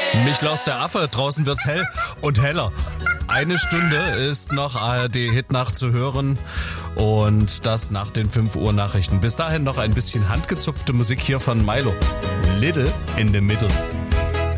Michelaus der Affe, draußen wird's hell und heller. Eine Stunde ist noch ARD-Hitnacht zu hören und das nach den 5 Uhr Nachrichten. Bis dahin noch ein bisschen handgezupfte Musik hier von Milo. Little in the Middle.